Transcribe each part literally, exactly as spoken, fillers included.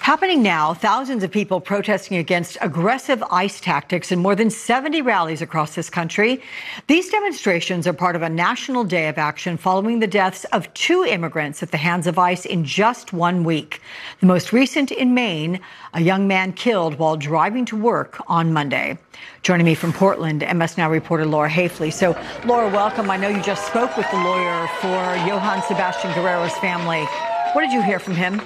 Happening now, thousands of people protesting against aggressive ICE tactics in more than seventy rallies across this country. These demonstrations are part of a national day of action following the deaths of two immigrants at the hands of ICE in just one week. The most recent in Maine, a young man killed while driving to work on Monday. Joining me from Portland, M S Now reporter Laura Hafley. So, Laura, welcome. I know you just spoke with the lawyer for Johann Sebastian Guerrero's family. What did you hear from him?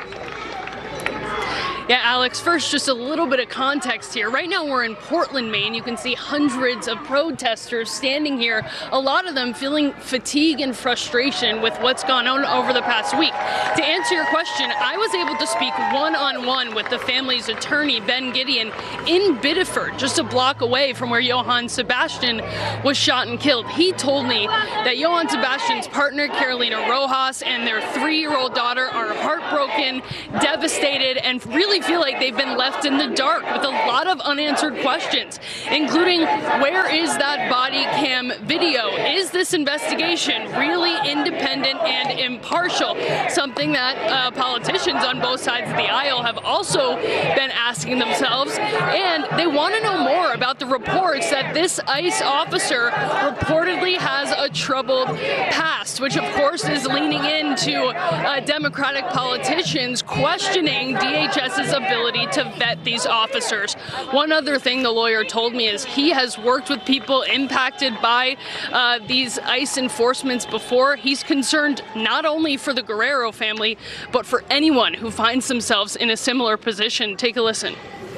Yeah, Alex, first, just a little bit of context here. Right now, we're in Portland, Maine. You can see hundreds of protesters standing here, a lot of them feeling fatigue and frustration with what's gone on over the past week. To answer your question, I was able to speak one-on-one with the family's attorney, Ben Gideon, in Biddeford, just a block away from where Johann Sebastian was shot and killed. He told me that Johann Sebastian's partner, Carolina Rojas, and their three-year-old daughter are heartbroken, devastated, and really feel like they've been left in the dark with a lot of unanswered questions, including where is that body cam video? Is this investigation really independent and impartial? Something that uh, politicians on both sides of the aisle have also been asking themselves. And they want to know more about the reports that this ICE officer reportedly has a troubled past, which of course is leaning into uh, Democratic politicians questioning DHS's ability to vet these officers. One other thing the lawyer told me is he has worked with people impacted by uh, these ICE enforcements before. He's concerned not only for the Guerrero family, but for anyone who finds themselves in a similar position. Take a listen.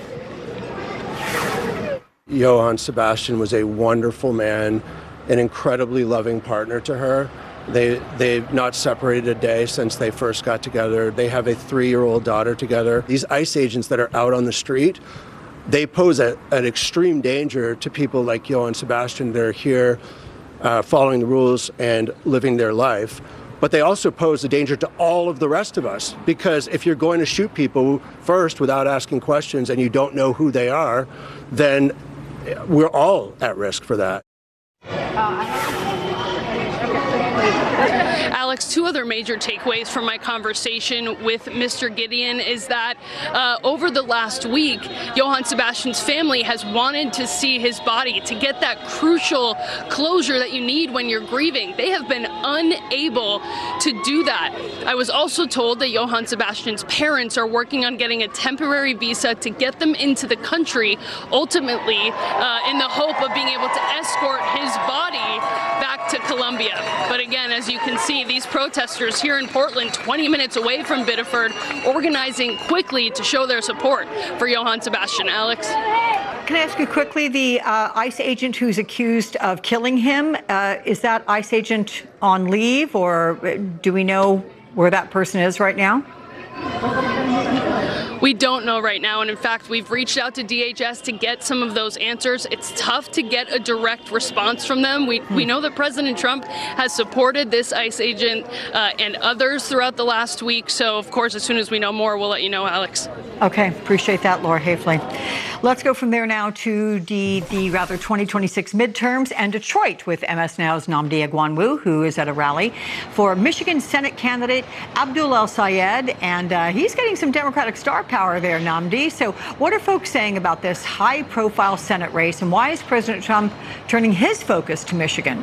Johann Sebastian was a wonderful man, an incredibly loving partner to her. They, they've not separated a day since they first got together. They have a three-year-old daughter together. These ICE agents that are out on the street, they pose a, an extreme danger to people like Johann Sebastian that are here uh, following the rules and living their life. But they also pose a danger to all of the rest of us, because if you're going to shoot people first without asking questions and you don't know who they are, then we're all at risk for that. Alex, two other major takeaways from my conversation with Mister Gideon is that uh, over the last week, Johann Sebastian's family has wanted to see his body to get that crucial closure that you need when you're grieving. They have been unable to do that. I was also told that Johann Sebastian's parents are working on getting a temporary visa to get them into the country, ultimately uh, in the hope of being able to escort his body back to Colombia. But again, as you can see, these protesters here in Portland, twenty minutes away from Biddeford, organizing quickly to show their support for Johann Sebastian. Alex? Can I ask you quickly, the uh, ICE agent who's accused of killing him, uh, is that ICE agent on leave, or do we know where that person is right now? We don't know right now, and in fact, we've reached out to D H S to get some of those answers. It's tough to get a direct response from them. We, we know that President Trump has supported this ICE agent uh, and others throughout the last week, so of course, as soon as we know more, we'll let you know, Alex. Okay, appreciate that, Laura Hafley. Let's go from there now to the, the rather twenty twenty-six midterms and Detroit with M S Now's Nnamdi Egwuonwu, who is at a rally for Michigan Senate candidate Abdul El-Sayed, and uh, he's getting some Democratic star power there, Nnamdi. So what are folks saying about this high-profile Senate race, and why is President Trump turning his focus to Michigan?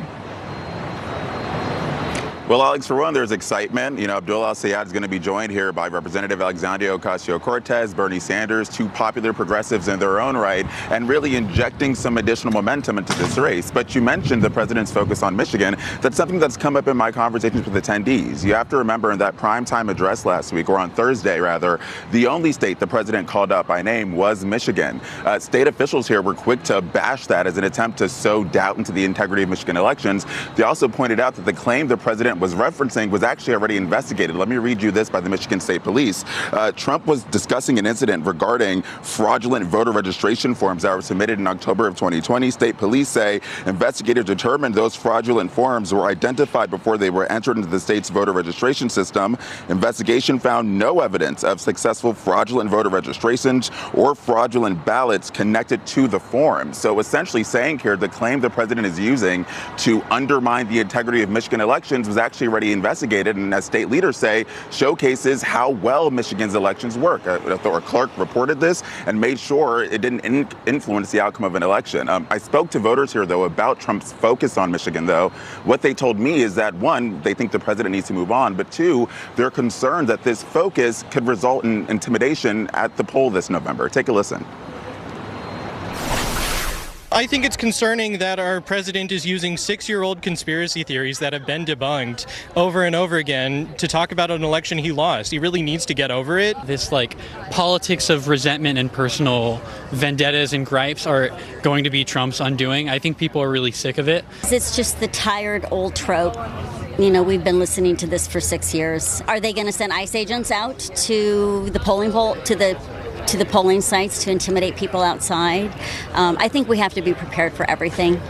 Well, Alex, for one, there's excitement. You know, Abdul El-Sayed is going to be joined here by Representative Alexandria Ocasio-Cortez, Bernie Sanders, two popular progressives in their own right, and really injecting some additional momentum into this race. But you mentioned the president's focus on Michigan. That's something that's come up in my conversations with attendees. You have to remember in that primetime address last week, or on Thursday rather, the only state the president called out by name was Michigan. Uh, state officials here were quick to bash that as an attempt to sow doubt into the integrity of Michigan elections. They also pointed out that the claim the president was referencing was actually already investigated. Let me read you this by the Michigan State Police. Uh, Trump was discussing an incident regarding fraudulent voter registration forms that were submitted in October of twenty twenty. State police say investigators determined those fraudulent forms were identified before they were entered into the state's voter registration system. Investigation found no evidence of successful fraudulent voter registrations or fraudulent ballots connected to the forms. So essentially saying here the claim the president is using to undermine the integrity of Michigan elections was actually actually already investigated, and as state leaders say, showcases how well Michigan's elections work. Uh, Thor Clark reported this and made sure it didn't in- influence the outcome of an election. Um, I spoke to voters here, though, about Trump's focus on Michigan, though. What they told me is that, one, they think the president needs to move on, but two, they're concerned that this focus could result in intimidation at the poll this November. Take a listen. I think it's concerning that our president is using six-year-old conspiracy theories that have been debunked over and over again to talk about an election he lost. He really needs to get over it. This like politics of resentment and personal vendettas and gripes are going to be Trump's undoing. I think people are really sick of it. It's just the tired old trope. You know, we've been listening to this for six years. Are they going to send ICE agents out to the polling poll to the to the polling sites to intimidate people outside? Um, I think we have to be prepared for everything.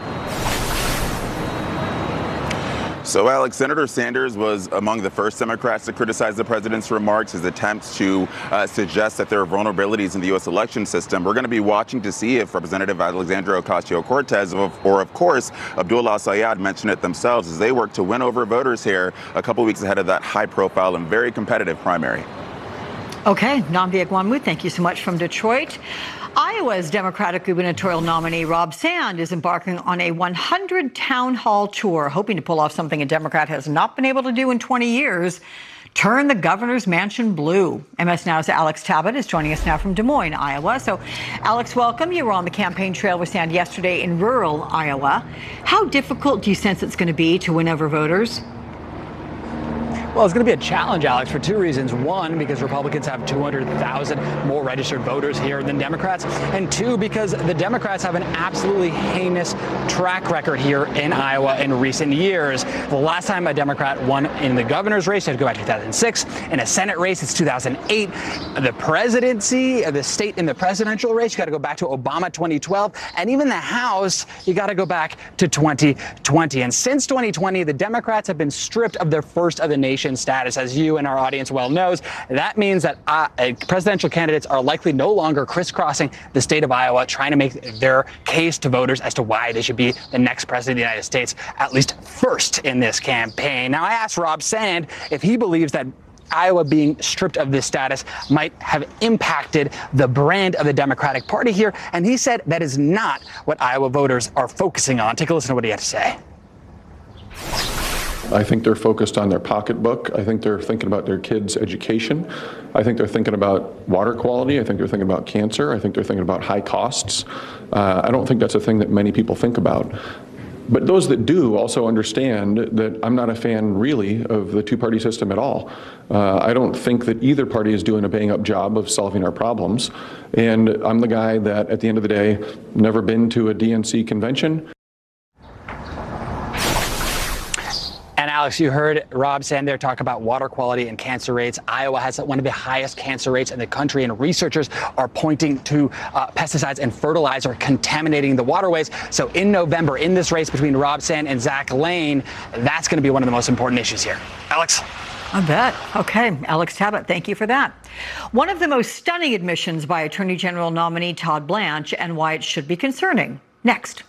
So, Alex, Senator Sanders was among the first Democrats to criticize the president's remarks, his attempts to uh, suggest that there are vulnerabilities in the U S election system. We're going to be watching to see if Representative Alexandria Ocasio-Cortez or, or, of course, Abdullah Sayad mention it themselves as they work to win over voters here a couple weeks ahead of that high-profile and very competitive primary. Okay, Nnamdi Egwuonwu, thank you so much from Detroit. Iowa's Democratic gubernatorial nominee Rob Sand is embarking on a one hundred town hall tour, hoping to pull off something a Democrat has not been able to do in twenty years, turn the governor's mansion blue. M S Now's Alex Tabbitt is joining us now from Des Moines, Iowa. So, Alex, welcome. You were on the campaign trail with Sand yesterday in rural Iowa. How difficult do you sense it's going to be to win over voters? Well, it's going to be a challenge, Alex, for two reasons. One, because Republicans have two hundred thousand more registered voters here than Democrats. And two, because the Democrats have an absolutely heinous track record here in Iowa in recent years. The last time a Democrat won in the governor's race, you had to go back to two thousand six. In a Senate race, it's two thousand eight. The presidency, the state in the presidential race, you got to go back to Obama twenty twelve. And even the House, you got to go back to twenty twenty. And since twenty twenty, the Democrats have been stripped of their first of the nation status, as you and our audience well knows. That means that uh, presidential candidates are likely no longer crisscrossing the state of Iowa, trying to make their case to voters as to why they should be the next president of the United States, at least first in this campaign. Now, I asked Rob Sand if he believes that Iowa being stripped of this status might have impacted the brand of the Democratic Party here, and he said that is not what Iowa voters are focusing on. Take a listen to what he had to say. I think they're focused on their pocketbook. I think they're thinking about their kids' education. I think they're thinking about water quality. I think they're thinking about cancer. I think they're thinking about high costs. Uh, I don't think that's a thing that many people think about. But those that do also understand that I'm not a fan, really, of the two-party system at all. Uh, I don't think that either party is doing a bang-up job of solving our problems. And I'm the guy that, at the end of the day, never been to a D N C convention. And Alex, you heard Rob Sand there talk about water quality and cancer rates. Iowa has one of the highest cancer rates in the country, and researchers are pointing to uh, pesticides and fertilizer contaminating the waterways. So in November, in this race between Rob Sand and Zach Lane, that's going to be one of the most important issues here. Alex? I bet. Okay. Alex Tabbitt, thank you for that. One of the most stunning admissions by Attorney General nominee Todd Blanche, and why it should be concerning. Next.